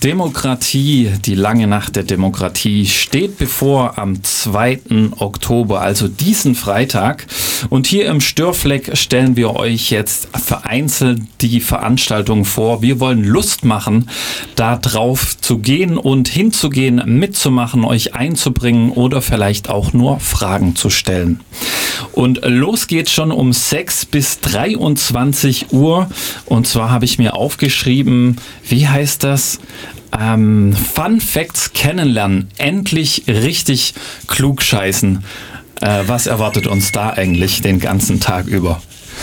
Demokratie, die lange Nacht der Demokratie steht bevor am 2. Oktober, also diesen Freitag. Und hier im Störfleck stellen wir euch jetzt vereinzelt die Veranstaltung vor. Wir wollen Lust machen, da drauf zu gehen und hinzugehen, mitzumachen, euch einzubringen oder vielleicht auch nur Fragen zu stellen. Und los geht's schon um 6 bis 23 Uhr. Und zwar habe ich mir aufgeschrieben, wie heißt das? Fun Facts kennenlernen. Endlich richtig klugscheißen. Was erwartet uns da eigentlich den ganzen Tag über?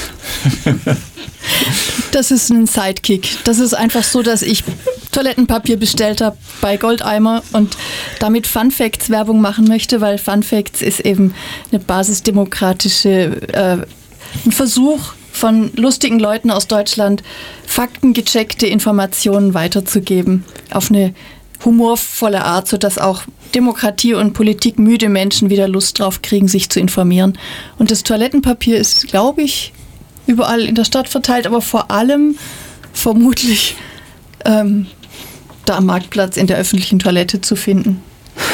Das ist ein Sidekick. Das ist einfach so, dass ich Toilettenpapier bestellt habe bei Goldeimer und damit Fun Facts Werbung machen möchte, weil Fun Facts ist eben eine basisdemokratische, ein Versuch von lustigen Leuten aus Deutschland, faktengecheckte Informationen weiterzugeben auf eine humorvolle Art, sodass auch Demokratie- und politikmüde Menschen wieder Lust drauf kriegen, sich zu informieren. Und das Toilettenpapier ist, glaube ich, überall in der Stadt verteilt, aber vor allem vermutlich da am Marktplatz in der öffentlichen Toilette zu finden.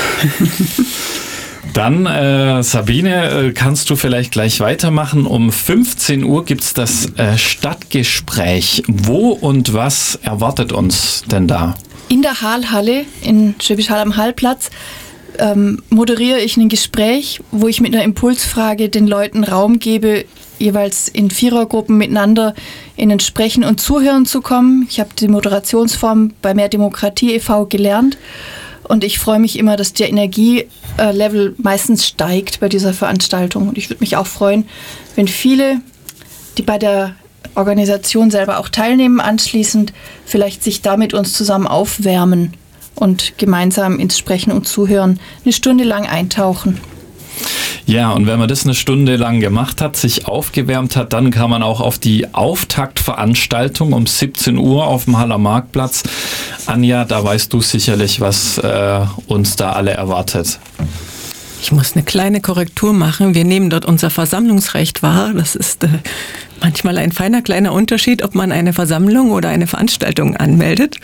Dann, Sabine, kannst du vielleicht gleich weitermachen. Um 15 Uhr gibt es das Stadtgespräch. Wo und was erwartet uns denn da? In der Hallhalle in Schwäbisch Hall am Hallplatz moderiere ich ein Gespräch, wo ich mit einer Impulsfrage den Leuten Raum gebe, jeweils in Vierergruppen miteinander in ein Sprechen und Zuhören zu kommen. Ich habe die Moderationsform bei Mehr Demokratie e.V. gelernt. Und ich freue mich immer, dass der Energielevel meistens steigt bei dieser Veranstaltung. Und ich würde mich auch freuen, wenn viele, die bei der Organisation selber auch teilnehmen, anschließend vielleicht sich da mit uns zusammen aufwärmen und gemeinsam ins Sprechen und Zuhören eine Stunde lang eintauchen. Ja, und wenn man das eine Stunde lang gemacht hat, sich aufgewärmt hat, dann kann man auch auf die Auftaktveranstaltung um 17 Uhr auf dem Haller Marktplatz. Anja, da weißt du sicherlich, was uns da alle erwartet. Ich muss eine kleine Korrektur machen. Wir nehmen dort unser Versammlungsrecht wahr. Das ist manchmal ein feiner kleiner Unterschied, ob man eine Versammlung oder eine Veranstaltung anmeldet.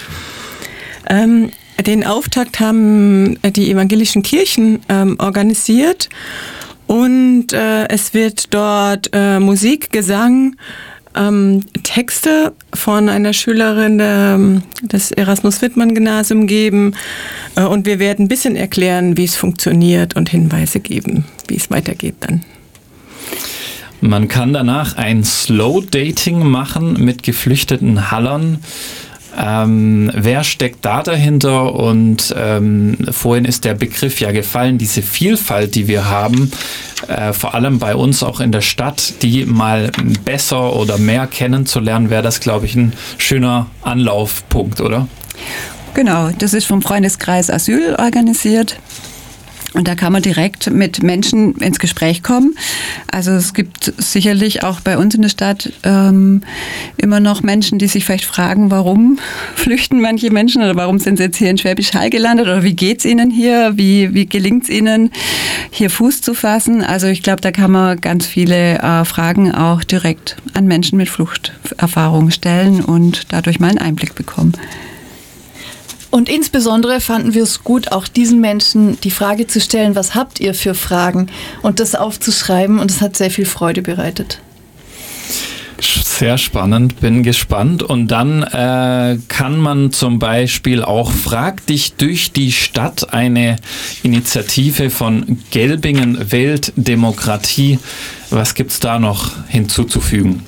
Den Auftakt haben die evangelischen Kirchen organisiert und es wird dort Musik, Gesang, Texte von einer Schülerin des Erasmus-Wittmann-Gymnasium geben und wir werden ein bisschen erklären, wie es funktioniert und Hinweise geben, wie es weitergeht dann. Man kann danach ein Slow-Dating machen mit geflüchteten Hallern. Wer steckt da dahinter? Und vorhin ist der Begriff ja gefallen, diese Vielfalt, die wir haben, vor allem bei uns auch in der Stadt, die mal besser oder mehr kennenzulernen, wäre das, glaube ich, ein schöner Anlaufpunkt, oder? Genau, das ist vom Freundeskreis Asyl organisiert. Und da kann man direkt mit Menschen ins Gespräch kommen. Also es gibt sicherlich auch bei uns in der Stadt immer noch Menschen, die sich vielleicht fragen, warum flüchten manche Menschen oder warum sind sie jetzt hier in Schwäbisch Hall gelandet oder wie geht's ihnen hier, wie gelingt's ihnen, hier Fuß zu fassen. Also ich glaube, da kann man ganz viele Fragen auch direkt an Menschen mit Fluchterfahrung stellen und dadurch mal einen Einblick bekommen. Und insbesondere fanden wir es gut, auch diesen Menschen die Frage zu stellen, was habt ihr für Fragen? Und das aufzuschreiben, und es hat sehr viel Freude bereitet. Sehr spannend, bin gespannt. Und dann kann man zum Beispiel auch Frag dich durch die Stadt, eine Initiative von Gelbingen Wählt Demokratie. Was gibt's da noch hinzuzufügen?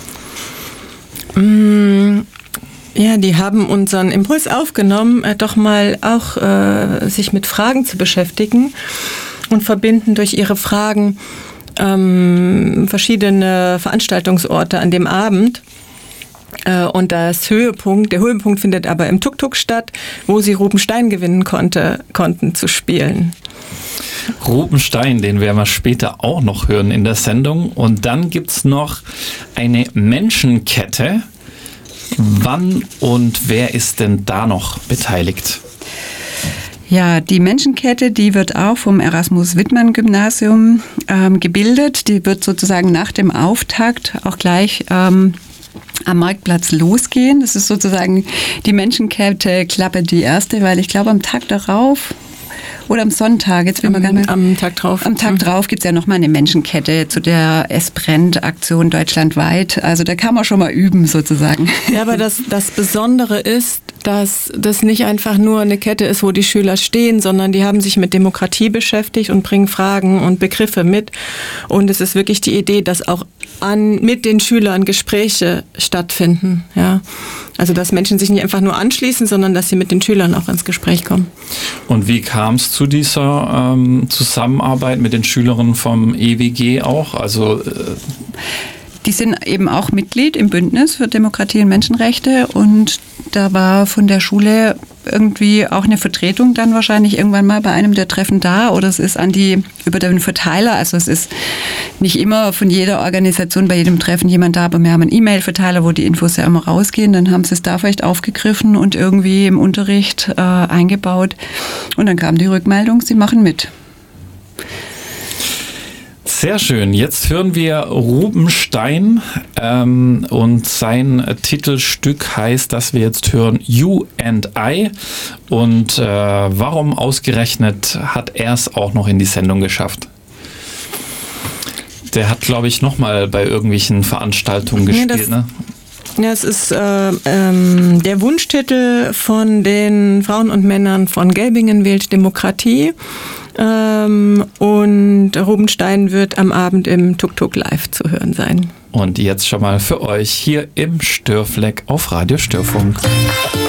Ja, die haben unseren Impuls aufgenommen, doch mal auch sich mit Fragen zu beschäftigen und verbinden durch ihre Fragen verschiedene Veranstaltungsorte an dem Abend. Und der Höhepunkt findet aber im Tuk-Tuk statt, wo sie Rubenstein gewinnen konnten zu spielen. Rubenstein, den werden wir später auch noch hören in der Sendung. Und dann gibt's noch eine Menschenkette. Wann und wer ist denn da noch beteiligt? Ja, die Menschenkette, die wird auch vom Erasmus-Wittmann-Gymnasium gebildet. Die wird sozusagen nach dem Auftakt auch gleich am Marktplatz losgehen. Das ist sozusagen die Menschenkette Klappe die erste, weil ich glaube am Tag darauf oder am Sonntag, jetzt will man gar nicht. Am Tag drauf. Am Tag drauf gibt es ja nochmal eine Menschenkette zu der Es brennt Aktion deutschlandweit. Also da kann man schon mal üben sozusagen. Ja, aber das Besondere ist, dass das nicht einfach nur eine Kette ist, wo die Schüler stehen, sondern die haben sich mit Demokratie beschäftigt und bringen Fragen und Begriffe mit. Und es ist wirklich die Idee, dass auch mit den Schülern Gespräche stattfinden. Ja? Also dass Menschen sich nicht einfach nur anschließen, sondern dass sie mit den Schülern auch ins Gespräch kommen. Und wie kam es zu dieser Zusammenarbeit mit den Schülerinnen vom EWG auch? Also die sind eben auch Mitglied im Bündnis für Demokratie und Menschenrechte und da war von der Schule irgendwie auch eine Vertretung dann wahrscheinlich irgendwann mal bei einem der Treffen da oder es ist über den Verteiler, also es ist nicht immer von jeder Organisation bei jedem Treffen jemand da, aber wir haben einen E-Mail-Verteiler, wo die Infos ja immer rausgehen, dann haben sie es da vielleicht aufgegriffen und irgendwie im Unterricht eingebaut und dann kam die Rückmeldung, sie machen mit. Sehr schön. Jetzt hören wir Ruben Stein und sein Titelstück heißt, das wir jetzt hören, You and I. Und warum ausgerechnet hat er es auch noch in die Sendung geschafft? Der hat, glaube ich, nochmal bei irgendwelchen Veranstaltungen gespielt, ne? Ja, es ist der Wunschtitel von den Frauen und Männern von Gelbingen wählt Demokratie. Und Ruben Stein wird am Abend im Tuk-Tuk live zu hören sein. Und jetzt schon mal für euch hier im Störfleck auf Radio Störfunk.